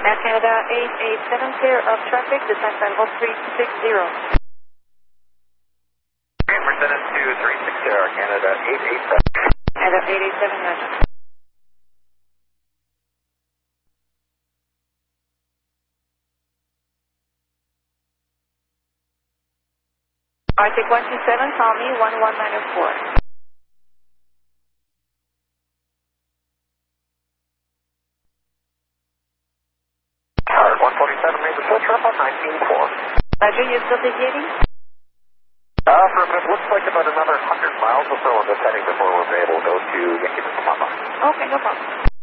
Air Canada 887, clear of traffic, descent level 360. Mercedes 2360, Air Canada 887. Canada 887, Magic. Arctic 127, call me 1194. Hard 147, made the filter up on 19.4. Roger, you still beginning? For a bit, looks like about another 100 miles or so on this heading before we're able to go to Yankee Papa. Okay, no problem.